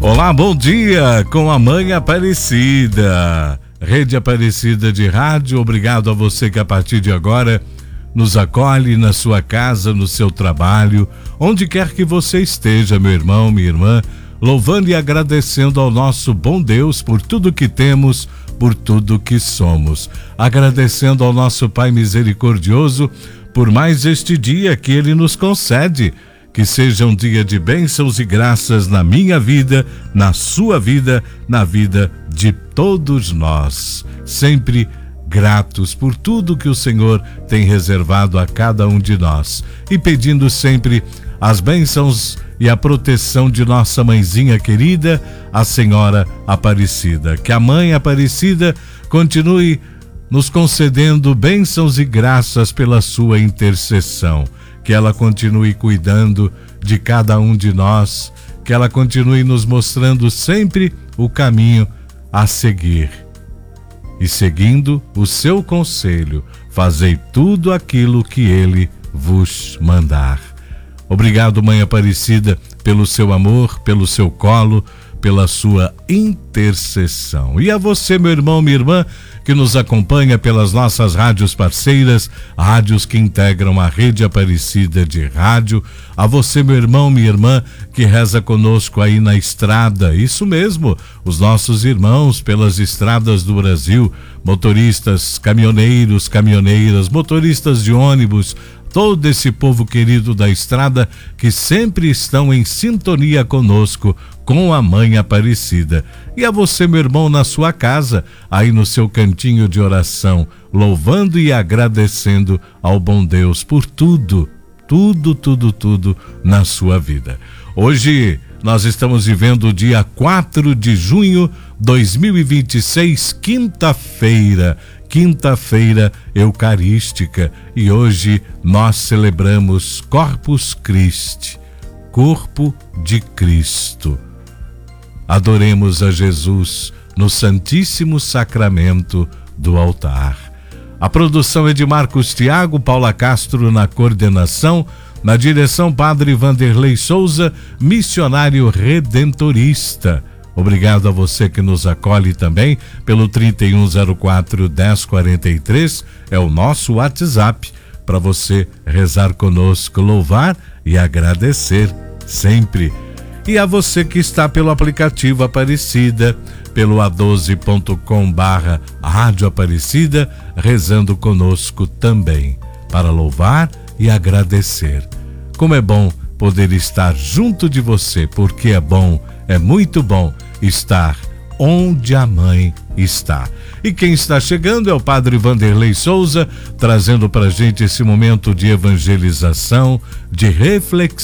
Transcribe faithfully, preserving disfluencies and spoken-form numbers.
Olá, bom dia com a Mãe Aparecida, Rede Aparecida de Rádio. Obrigado a você que a partir de agora nos acolhe na sua casa, no seu trabalho, onde quer que você esteja, meu irmão, minha irmã, louvando e agradecendo ao nosso bom Deus por tudo que temos, por tudo que somos. Agradecendo ao nosso Pai misericordioso por mais este dia que Ele nos concede. Que seja um dia de bênçãos e graças na minha vida, na sua vida, na vida de todos nós. Sempre gratos por tudo que o Senhor tem reservado a cada um de nós. E pedindo sempre as bênçãos e a proteção de nossa mãezinha querida, a Senhora Aparecida. Que a Mãe Aparecida continue nos concedendo bênçãos e graças pela sua intercessão. Que ela continue cuidando de cada um de nós, que ela continue nos mostrando sempre o caminho a seguir. E seguindo o seu conselho, fazei tudo aquilo que Ele vos mandar. Obrigado, Mãe Aparecida, pelo seu amor, pelo seu colo, pela sua intercessão. E a você, meu irmão, minha irmã, que nos acompanha pelas nossas rádios parceiras, rádios que integram a Rede Aparecida de Rádio. A você, meu irmão, minha irmã, que reza conosco aí na estrada. Isso mesmo, os nossos irmãos pelas estradas do Brasil, motoristas, caminhoneiros, caminhoneiras, motoristas de ônibus, todo esse povo querido da estrada que sempre estão em sintonia conosco, com a Mãe Aparecida. E a você, meu irmão, na sua casa, aí no seu cantinho de oração, louvando e agradecendo ao bom Deus por tudo, tudo, tudo, tudo na sua vida. Hoje nós estamos vivendo o dia quatro de junho de dois mil e vinte e seis, quinta-feira, quinta-feira eucarística, e hoje nós celebramos Corpus Christi, corpo de Cristo. Adoremos a Jesus no Santíssimo Sacramento do altar. A produção é de Marcos Thiago, Paula Castro na coordenação, na direção Padre Vanderlei Souza, missionário redentorista. Obrigado a você que nos acolhe também pelo trinta e um zero quatro, dez quarenta e três, é o nosso WhatsApp para você rezar conosco, louvar e agradecer sempre. E a você que está pelo aplicativo Aparecida, pelo a doze ponto com barra Rádio Aparecida, rezando conosco também, para louvar e agradecer. Como é bom poder estar junto de você, porque é bom, é muito bom estar onde a Mãe está. E quem está chegando é o Padre Vanderlei Souza, trazendo pra gente esse momento de evangelização, de reflexão,